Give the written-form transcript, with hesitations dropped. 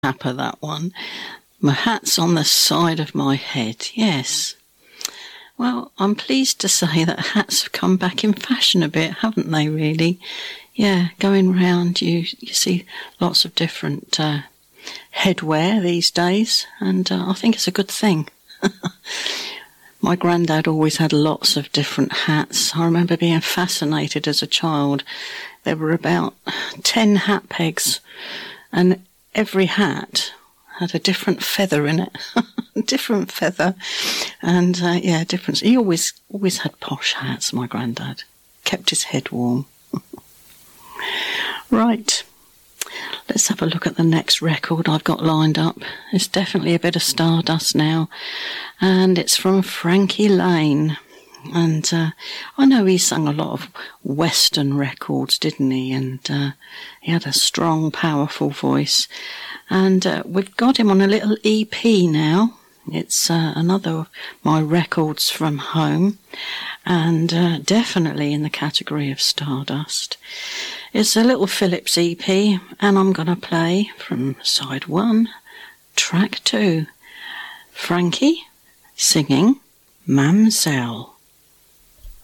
Tapper, that one. My hat's on the side of my head, yes. Well, I'm pleased to say that hats have come back in fashion a bit, haven't they, really? Yeah, going round, you see lots of different headwear these days, and I think it's a good thing. My granddad always had lots of different hats. I remember being fascinated as a child. There were about 10 hat pegs, and every hat had a different feather in it. Different feather. And, different. He always had posh hats, my granddad. Kept his head warm. Right. Let's have a look at the next record I've got lined up. It's definitely a bit of Stardust now. And it's from Frankie Laine. And I know he sang a lot of Western records, didn't he? And he had a strong, powerful voice. And we've got him on a little EP now. It's another of my records from home. And definitely in the category of Stardust. It's a little Phillips EP, and I'm going to play from side 1, track 2. Frankie singing Mamselle.